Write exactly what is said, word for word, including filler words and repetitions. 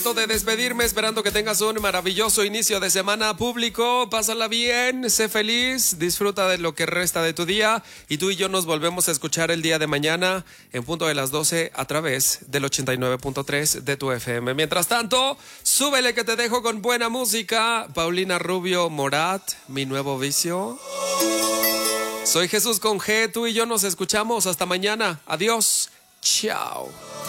De despedirme, esperando que tengas un maravilloso inicio de semana público. Pásala bien, sé feliz, disfruta de lo que resta de tu día y tú y yo nos volvemos a escuchar el día de mañana en punto de las doce a través del ochenta y nueve punto tres de tu F M. Mientras tanto, súbele que te dejo con buena música. Paulina Rubio, Morat, Mi Nuevo Vicio. Soy Jesús con G, tú y yo nos escuchamos hasta mañana. Adiós, chao.